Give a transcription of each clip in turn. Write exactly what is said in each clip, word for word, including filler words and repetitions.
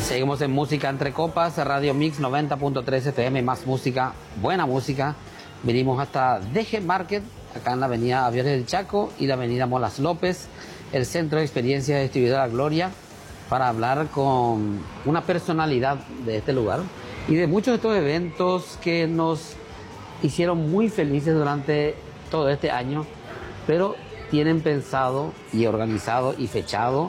Seguimos en Música Entre Copas, Radio Mix noventa punto tres F M, más música, buena música. Venimos hasta D G Market, acá en la avenida Aviones del Chaco y la avenida Molas López, el Centro de Experiencia de Distribuidora Gloria, para hablar con una personalidad de este lugar y de muchos de estos eventos que nos hicieron muy felices durante todo este año, pero tienen pensado y organizado y fechado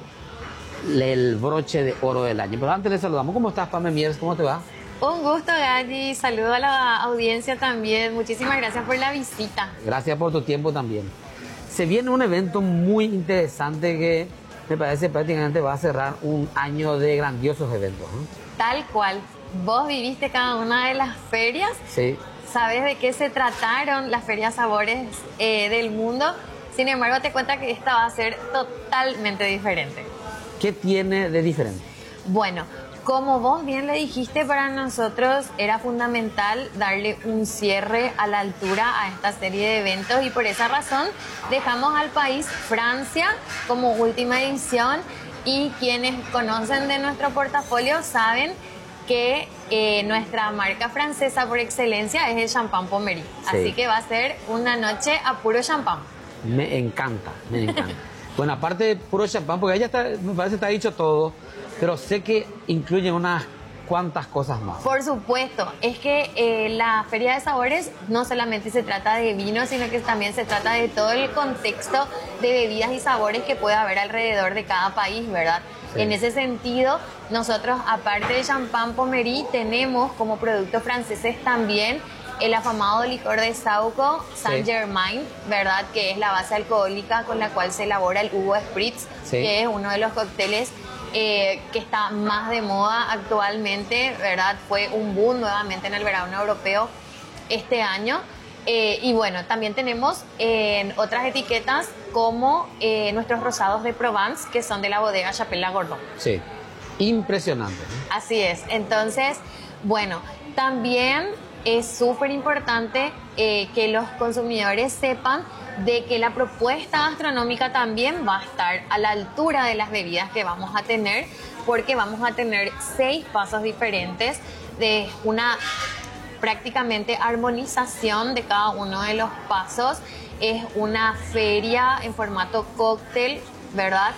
el broche de oro del año. Pero antes les saludamos. ¿Cómo estás, Pame Miers? ¿Cómo te va? Un gusto, Galli. Saludo a la audiencia también. Muchísimas gracias por la visita. Gracias por tu tiempo también. Se viene un evento muy interesante que me parece prácticamente va a cerrar un año de grandiosos eventos, ¿no? Tal cual. Vos viviste cada una de las ferias. Sí. Sabes de qué se trataron las ferias sabores eh, del mundo. Sin embargo, te cuento que esta va a ser totalmente diferente. ¿Qué tiene de diferente? Bueno, como vos bien le dijiste, para nosotros era fundamental darle un cierre a la altura a esta serie de eventos y por esa razón dejamos al país Francia como última edición, y quienes conocen de nuestro portafolio saben que eh, nuestra marca francesa por excelencia es el Champagne Pommery. Sí. Así que va a ser una noche a puro champán. Me encanta, me encanta. Bueno, aparte de puro champán, porque ya está, me parece que está dicho todo, pero sé que incluye unas cuantas cosas más. Por supuesto, es que eh, la Feria de Sabores no solamente se trata de vino, sino que también se trata de todo el contexto de bebidas y sabores que puede haber alrededor de cada país, ¿verdad? Sí. En ese sentido, nosotros, aparte de Champagne Pommery, tenemos como productos franceses también el afamado licor de Sauco, Saint-Germain, sí, ¿verdad? Que es la base alcohólica con la cual se elabora el Hugo Spritz, sí, que es uno de los cócteles eh, que está más de moda actualmente, ¿verdad? Fue un boom nuevamente en el verano europeo este año. Eh, y bueno, también tenemos eh, otras etiquetas como eh, nuestros rosados de Provence, que son de la bodega Chapelle Lagordon. Sí, impresionante, ¿no? Así es. Entonces, bueno, también es súper importante eh, que los consumidores sepan de que la propuesta gastronómica también va a estar a la altura de las bebidas que vamos a tener, porque vamos a tener seis pasos diferentes de una prácticamente armonización de cada uno de los pasos. Es una feria en formato cóctel, ¿verdad?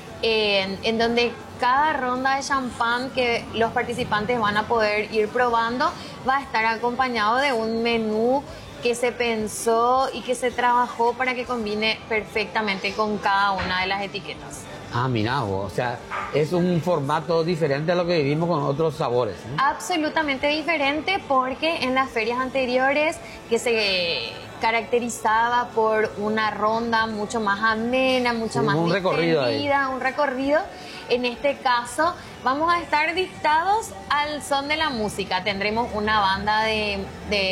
En, en donde cada ronda de champán que los participantes van a poder ir probando va a estar acompañado de un menú que se pensó y que se trabajó para que combine perfectamente con cada una de las etiquetas. Ah, mira, o sea, es un formato diferente a lo que vivimos con otros sabores, ¿no? Absolutamente diferente, porque en las ferias anteriores, que se caracterizaba por una ronda mucho más amena, mucho sí, más un recorrido distendida, un recorrido. En este caso vamos a estar dictados al son de la música. Tendremos una banda de,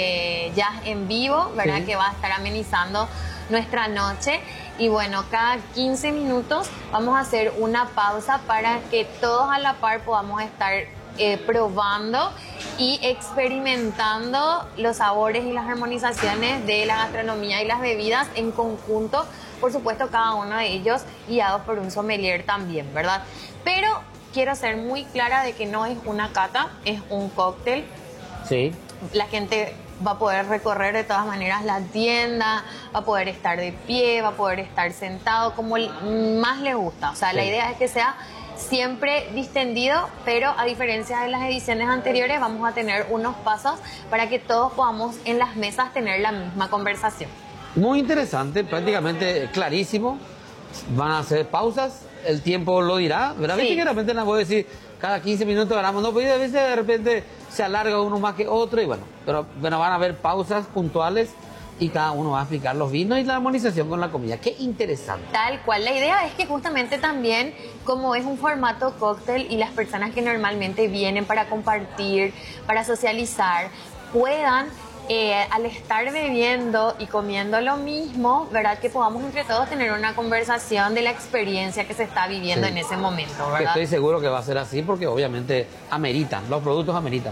de jazz en vivo, ¿verdad? Sí. Que va a estar amenizando nuestra noche. Y bueno, cada quince minutos vamos a hacer una pausa para que todos a la par podamos estar eh, probando y experimentando los sabores y las armonizaciones de la gastronomía y las bebidas en conjunto. Por supuesto, cada uno de ellos guiados por un sommelier también, ¿verdad? Pero quiero ser muy clara de que no es una cata, es un cóctel. Sí. La gente va a poder recorrer de todas maneras la tienda, va a poder estar de pie, va a poder estar sentado, como más le gusta. O sea, sí, la idea es que sea siempre distendido, pero a diferencia de las ediciones anteriores, vamos a tener unos pasos para que todos podamos en las mesas tener la misma conversación. Muy interesante, prácticamente clarísimo. Van a hacer pausas, el tiempo lo dirá, ¿verdad? Sí. Viste que de repente nos voy a decir cada quince minutos ganamos, no, pues a veces de repente se alarga uno más que otro y bueno, pero bueno, van a haber pausas puntuales y cada uno va a explicar los vinos y la armonización con la comida. ¡Qué interesante! Tal cual. La idea es que justamente también, como es un formato cóctel y las personas que normalmente vienen para compartir, para socializar, puedan Eh, al estar bebiendo y comiendo lo mismo, ¿verdad? Que podamos entre todos tener una conversación de la experiencia que se está viviendo, sí, en ese momento, ¿verdad? Estoy seguro que va a ser así porque obviamente ameritan, los productos ameritan.